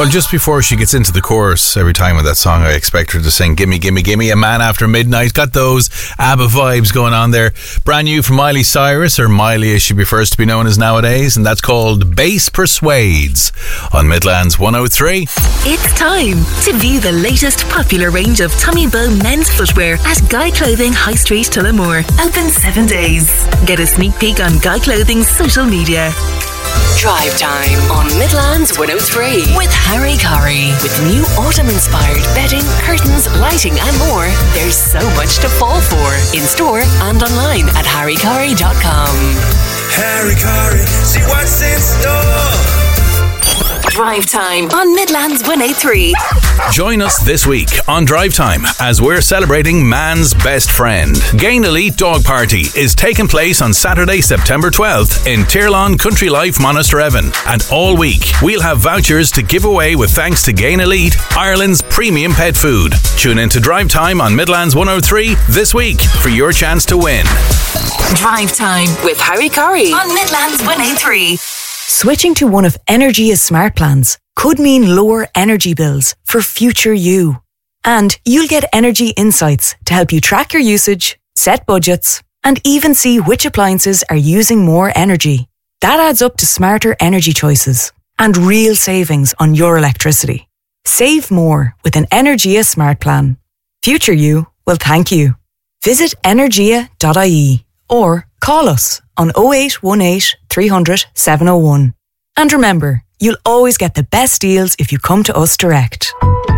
Well, just before she gets into the chorus, every time with that song, I expect her to sing Gimme, Gimme, Gimme, A Man After Midnight. Got those ABBA vibes going on there. Brand new from Miley Cyrus, or Miley as she prefers to be known as nowadays, and that's called Bass Persuades on Midlands 103. It's time to view the latest popular range of Tommy Bow men's footwear at Guy Clothing High Street, Tullamore. Open 7 days. Get a sneak peek on Guy Clothing's social media. Drive Time on Midlands 103 with Harry Curry. With new autumn-inspired bedding, curtains, lighting and more, there's so much to fall for. In store and online at harrycurry.com. Harry Curry, see what's in store. Drive Time on Midlands 103. Join us this week on Drive Time as we're celebrating man's best friend. Gain Elite Dog Party is taking place on Saturday, September 12th in Tirlawn Country Life, Monasterevin. And all week, we'll have vouchers to give away with thanks to Gain Elite, Ireland's premium pet food. Tune in to Drive Time on Midlands 103 this week for your chance to win. Drive Time with Harry Curry on Midlands 103. Switching to one of Energia's smart plans could mean lower energy bills for future you. And you'll get energy insights to help you track your usage, set budgets, and even see which appliances are using more energy. That adds up to smarter energy choices and real savings on your electricity. Save more with an Energia smart plan. Future you will thank you. Visit energia.ie or call us on 0818 300 701. And remember, you'll always get the best deals if you come to us direct.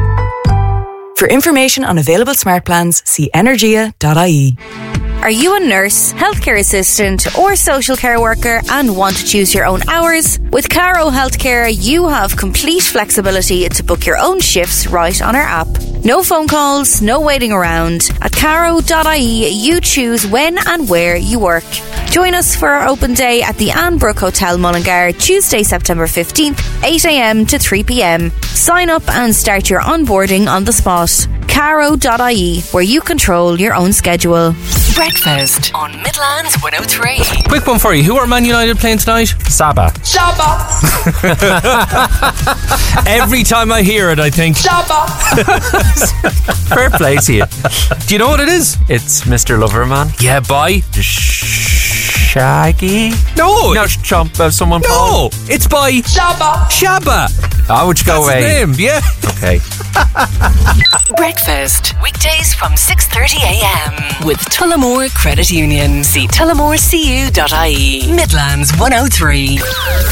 For information on available smart plans, see energia.ie. Are you a nurse, healthcare assistant or social care worker and want to choose your own hours? With Caro Healthcare, you have complete flexibility to book your own shifts right on our app. No phone calls, no waiting around. At caro.ie, you choose when and where you work. Join us for our open day at the Annbrook Hotel Mullingar, Tuesday, September 15th, 8am to 3pm. Sign up and start your onboarding on the spot. Caro.ie, where you control your own schedule. Breakfast on Midlands 103. Quick one for you. Who are Man United playing tonight? Saba. Every time I hear it, I think Saba. Fair play to you. Do you know what it is? It's Mr. Loverman. Yeah, by Shaggy? No. Not Chomp, someone No, Paul. it's by Shabba. Oh, would you go That's away? his name, yeah. Okay. Breakfast weekdays from 6:30am with Tullamore Credit Union. See tullamorecu.ie. Midlands 103.